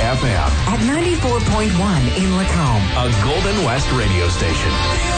FM. At 94.1 in Lacombe. A Golden West radio station.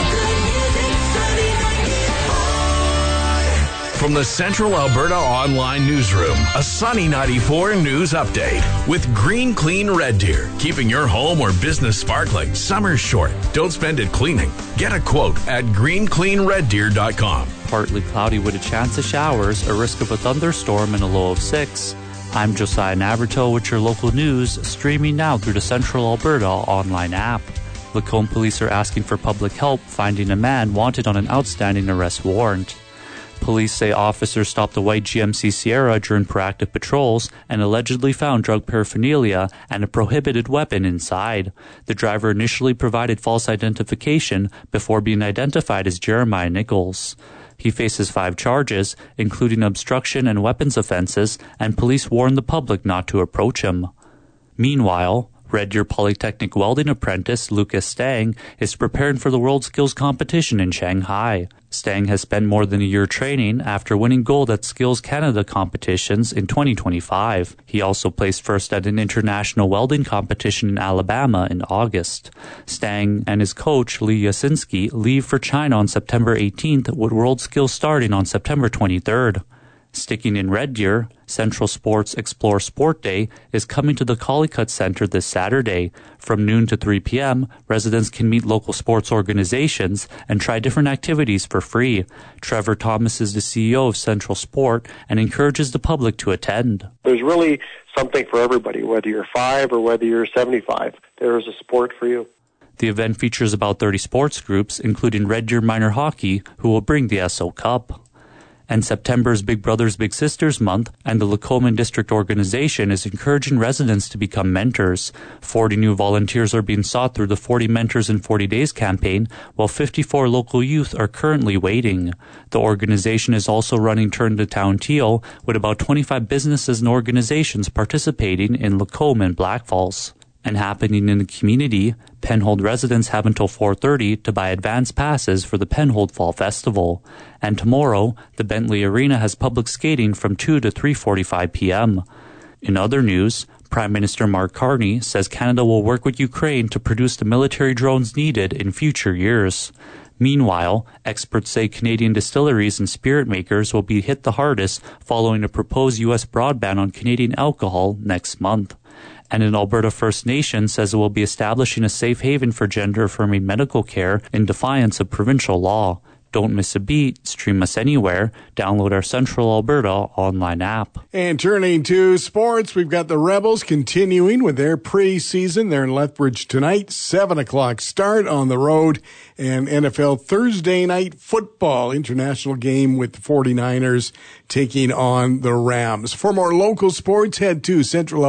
From the Central Alberta Online Newsroom, a Sunny 94 news update with Green Clean Red Deer. Keeping your home or business sparkling. Summer's short. Don't spend it cleaning. Get a quote at greencleanreddeer.com. Partly cloudy with a chance of showers, a risk of a thunderstorm and a low of 6. I'm Josiah Naverto with your local news, streaming now through the Central Alberta online app. Lacombe police are asking for public help finding a man wanted on an outstanding arrest warrant. Police say officers stopped a white GMC Sierra during proactive patrols and allegedly found drug paraphernalia and a prohibited weapon inside. The driver initially provided false identification before being identified as Jeremiah Nichols. He faces 5 charges, including obstruction and weapons offenses, and police warned the public not to approach him. Meanwhile, Red Deer Polytechnic welding apprentice Lucas Stang is preparing for the World Skills Competition in Shanghai. Stang has spent more than a year training after winning gold at Skills Canada competitions in 2025. He also placed first at an international welding competition in Alabama in August. Stang and his coach Lee Yasinski leave for China on September 18th with World Skills starting on September 23rd. Sticking in Red Deer, Central Sports Explore Sport Day is coming to the Collicutt Centre this Saturday. From noon to 3 p.m., residents can meet local sports organizations and try different activities for free. Trevor Thomas is the CEO of Central Sport and encourages the public to attend. There's really something for everybody, whether you're 5 or whether you're 75. There is a sport for you. The event features about 30 sports groups, including Red Deer Minor Hockey, who will bring the SO Cup. And September's Big Brothers Big Sisters Month, and the Lacombe District Organization is encouraging residents to become mentors. 40 new volunteers are being sought through the 40 Mentors in 40 Days campaign, while 54 local youth are currently waiting. The organization is also running Turn to Town Teal, with about 25 businesses and organizations participating in Lacombe and Black Falls. And happening in the community, Penhold residents have until 4:30 to buy advance passes for the Penhold Fall Festival. And tomorrow, the Bentley Arena has public skating from 2 to 3:45 p.m. In other news, Prime Minister Mark Carney says Canada will work with Ukraine to produce the military drones needed in future years. Meanwhile, experts say Canadian distilleries and spirit makers will be hit the hardest following a proposed U.S. broad ban on Canadian alcohol next month. And an Alberta First Nation says it will be establishing a safe haven for gender-affirming medical care in defiance of provincial law. Don't miss a beat. Stream us anywhere. Download our Central Alberta online app. And turning to sports, we've got the Rebels continuing with their preseason. They're in Lethbridge tonight, 7 o'clock start on the road. And NFL Thursday night football international game with the 49ers taking on the Rams. For more local sports, head to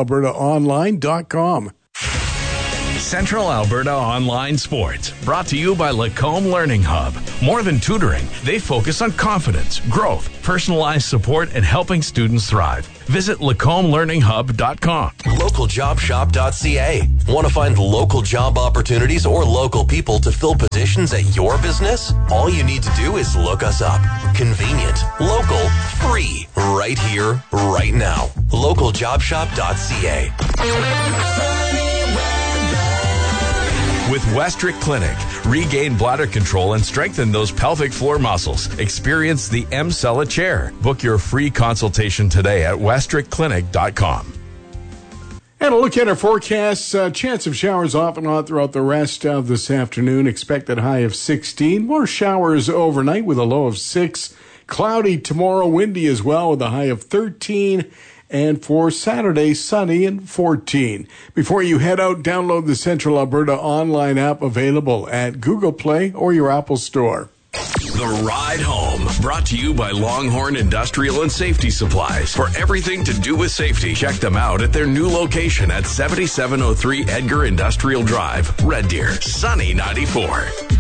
centralalbertaonline.com. Central Alberta Online Sports, brought to you by Lacombe Learning Hub. More than tutoring, they focus on confidence, growth, personalized support, and helping students thrive. Visit LacombelearningHub.com. LocalJobShop.ca. Want to find local job opportunities or local people to fill positions at your business? All you need to do is look us up. Convenient, local, free, right here, right now. LocalJobShop.ca. With Westrick Clinic, regain bladder control and strengthen those pelvic floor muscles. Experience the M-Cella chair. Book your free consultation today at westrickclinic.com. And a look at our forecast. Chance of showers off and on throughout the rest of this afternoon. Expected high of 16. More showers overnight with a low of 6. Cloudy tomorrow, windy as well with a high of 13. And for Saturday, sunny and 14. Before you head out, download the Central Alberta online app available at Google Play or your Apple Store. The Ride Home, brought to you by Longhorn Industrial and Safety Supplies. For everything to do with safety, check them out at their new location at 7703 Edgar Industrial Drive, Red Deer, Sunny 94.